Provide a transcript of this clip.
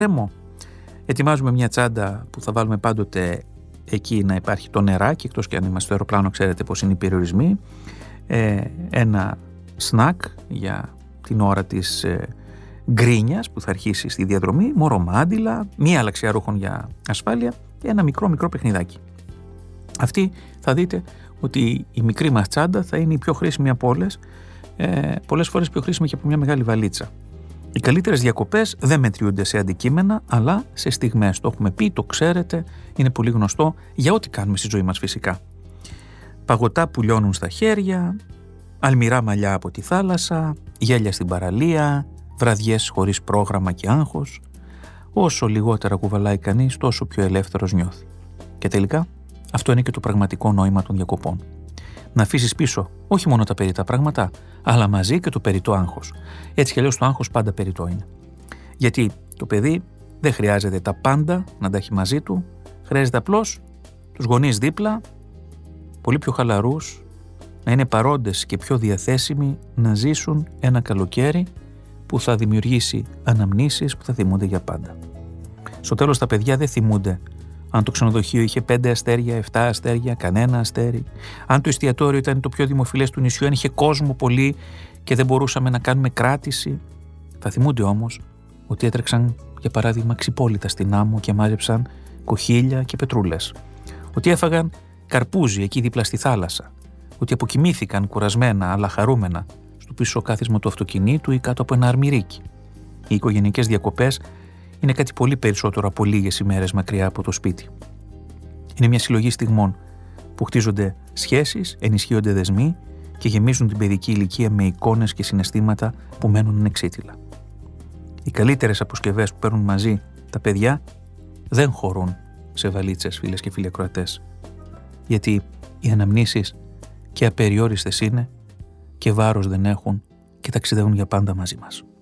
κρέμο. Ετοιμάζουμε μια τσάντα που θα βάλουμε πάντοτε εκεί να υπάρχει το νεράκι, εκτός και αν είμαστε στο αεροπλάνο ξέρετε πως είναι οι περιορισμοί. Ένα σνακ για την ώρα της γκρίνιας που θα αρχίσει στη διαδρομή, μωρομάντιλα, μία αλλαξιά ρούχων για ασφάλεια και ένα μικρό παιχνιδάκι. Αυτή θα δείτε ότι η μικρή μας τσάντα θα είναι η πιο χρήσιμη από όλες, πολλές φορές πιο χρήσιμη και από μια μεγάλη βαλίτσα. Οι καλύτερες διακοπές δεν μετριούνται σε αντικείμενα, αλλά σε στιγμές. Το έχουμε πει, το ξέρετε, είναι πολύ γνωστό για ό,τι κάνουμε στη ζωή μας φυσικά. Παγωτά που λιώνουν στα χέρια, αλμυρά μαλλιά από τη θάλασσα, γέλια στην παραλία, βραδιές χωρίς πρόγραμμα και άγχος. Όσο λιγότερα κουβαλάει κανείς, τόσο πιο ελεύθερος νιώθει. Και τελικά, αυτό είναι και το πραγματικό νόημα των διακοπών. Να αφήσεις πίσω όχι μόνο τα περιττά πράγματα, αλλά μαζί και το περιττό άγχος. Έτσι κι αλλιώς το άγχος πάντα περιττό είναι. Γιατί το παιδί δεν χρειάζεται τα πάντα να τα έχει μαζί του, χρειάζεται απλώς τους γονείς δίπλα, πολύ πιο χαλαρούς, να είναι παρόντες και πιο διαθέσιμοι να ζήσουν ένα καλοκαίρι που θα δημιουργήσει αναμνήσεις που θα θυμούνται για πάντα. Στο τέλος τα παιδιά δεν θυμούνται αν το ξενοδοχείο είχε 5 αστέρια, 7 αστέρια, κανένα αστέρι. Αν το εστιατόριο ήταν το πιο δημοφιλές του νησιού, αν είχε κόσμο πολύ και δεν μπορούσαμε να κάνουμε κράτηση. Θα θυμούνται όμως ότι έτρεξαν, για παράδειγμα, ξυπόλυτα στην άμμο και μάζεψαν κοχύλια και πετρούλες. Ότι έφαγαν καρπούζι εκεί δίπλα στη θάλασσα. Ότι αποκοιμήθηκαν κουρασμένα αλλά χαρούμενα στο πίσω κάθισμα του αυτοκινήτου ή κάτω από ένα αρμυρίκι. Οι οικογενειακές διακοπές είναι κάτι πολύ περισσότερο από λίγες ημέρες μακριά από το σπίτι. Είναι μια συλλογή στιγμών που χτίζονται σχέσεις, ενισχύονται δεσμοί και γεμίζουν την παιδική ηλικία με εικόνες και συναισθήματα που μένουν ανεξίτηλα. Οι καλύτερες αποσκευές που παίρνουν μαζί τα παιδιά δεν χωρούν σε βαλίτσες, φίλες και φίλοι ακροατές. Γιατί οι αναμνήσεις και απεριόριστες είναι και βάρος δεν έχουν και ταξιδεύουν για πάντα μαζί μας.